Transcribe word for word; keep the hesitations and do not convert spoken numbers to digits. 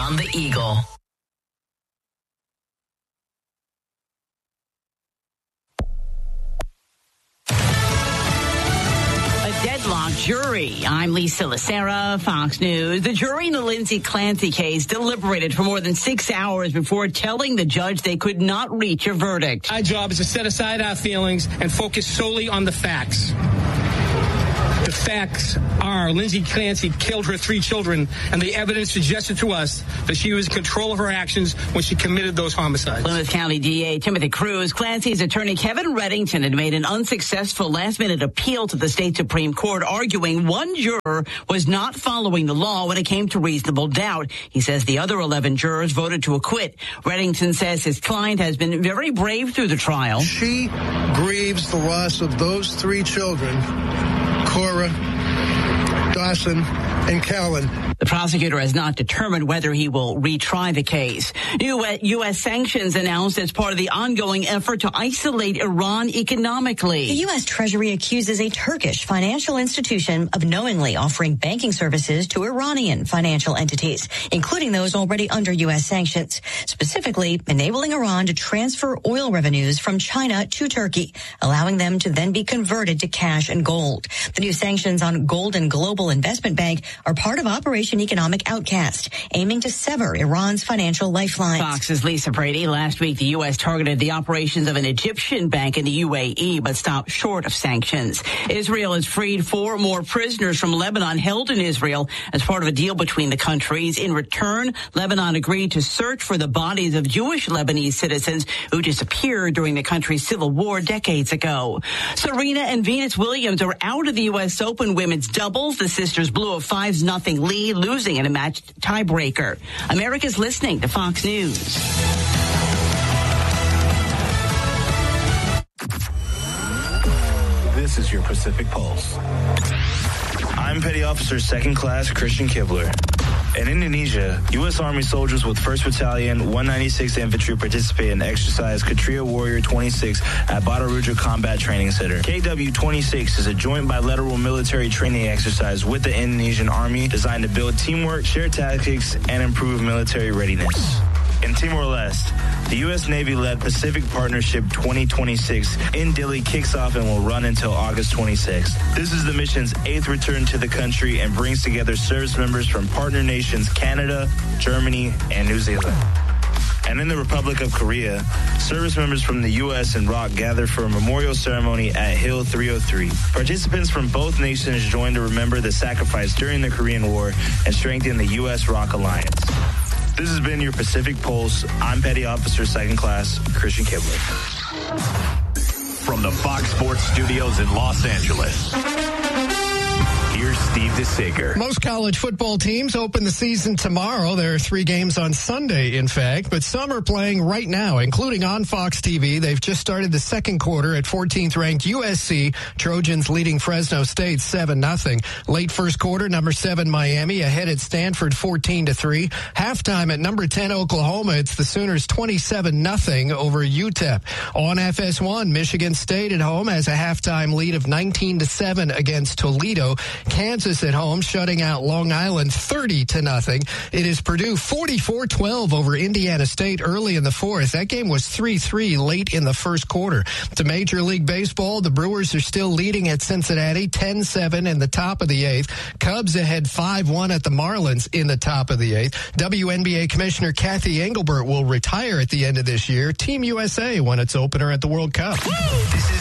on the Eagle. Deadlocked jury. I'm Lisa Lacera, Fox News. The jury in the Lindsay Clancy case deliberated for more than six hours before telling the judge they could not reach a verdict. My job is to set aside our feelings and focus solely on the facts. The facts are Lindsay Clancy killed her three children, and the evidence suggested to us that she was in control of her actions when she committed those homicides. Plymouth County D A Timothy Cruz, Clancy's attorney Kevin Reddington had made an unsuccessful last-minute appeal to the state Supreme Court, arguing one juror was not following the law when it came to reasonable doubt. He says the other eleven jurors voted to acquit. Reddington says his client has been very brave through the trial. She grieves the loss of those three children, Cora, Dawson, and Callan. The prosecutor has not determined whether he will retry the case. New U S sanctions announced as part of the ongoing effort to isolate Iran economically. The U S Treasury accuses a Turkish financial institution of knowingly offering banking services to Iranian financial entities, including those already under U S sanctions, specifically enabling Iran to transfer oil revenues from China to Turkey, allowing them to then be converted to cash and gold. The new sanctions on Golden Global Investment Bank are part of Operation Economic Outcast, aiming to sever Iran's financial lifelines. Fox's Lisa Brady. Last week, the U S targeted the operations of an Egyptian bank in the U A E, but stopped short of sanctions. Israel has freed four more prisoners from Lebanon held in Israel as part of a deal between the countries. In return, Lebanon agreed to search for the bodies of Jewish Lebanese citizens who disappeared during the country's civil war decades ago. Serena and Venus Williams are out of the U S Open women's doubles. The sisters blew a five nothing lead, losing in a match tiebreaker. America's listening to Fox News. This is your Pacific Pulse. I'm Petty Officer Second Class Christian Kibler. In Indonesia, U S Army soldiers with first Battalion, one ninety-sixth Infantry participate in exercise Katria Warrior twenty-six at Bataruja Combat Training Center. K W twenty-six is a joint bilateral military training exercise with the Indonesian Army designed to build teamwork, share tactics, and improve military readiness. In Timor-Leste, the U S Navy-led Pacific Partnership twenty twenty-six in Dili kicks off and will run until August twenty-sixth. This is the mission's eighth return to the country and brings together service members from partner nations Canada, Germany, and New Zealand. And in the Republic of Korea, service members from the U S and R O C gather for a memorial ceremony at Hill three oh three. Participants from both nations join to remember the sacrifice during the Korean War and strengthen the U S R O C alliance. This has been your Pacific Pulse. I'm Petty Officer Second Class Christian Kibler. From the Fox Sports Studios in Los Angeles, here's Steve DeSager. Most college football teams open the season tomorrow. There are three games on Sunday, in fact, but some are playing right now, including on Fox T V. They've just started the second quarter at fourteenth ranked U S C. Trojans leading Fresno State seven nothing. Late first quarter, number seven Miami ahead at Stanford fourteen to three. Halftime at number ten Oklahoma, it's the Sooners twenty-seven nothing over U T E P. On F S one, Michigan State at home has a halftime lead of nineteen to seven against Toledo. Kansas at home shutting out Long Island thirty to nothing. It is Purdue forty-four twelve over Indiana State early in the fourth. That game was three three late in the first quarter. To Major League Baseball, the Brewers are still leading at Cincinnati ten seven in the top of the eighth. Cubs ahead five one at the Marlins in the top of the eighth. W N B A Commissioner Kathy Engelbert will retire at the end of this year. Team U S A won its opener at the World Cup. This is